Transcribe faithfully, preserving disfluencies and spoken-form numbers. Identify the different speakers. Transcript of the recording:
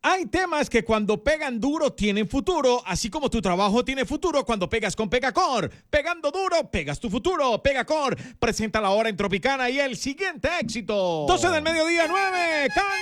Speaker 1: Hay temas que cuando pegan duro tienen futuro, así como tu trabajo tiene futuro cuando pegas con Pegacor. Pegando duro, pegas tu futuro. Pegacor presenta la hora en Tropicana y el siguiente éxito. doce del mediodía, nueve.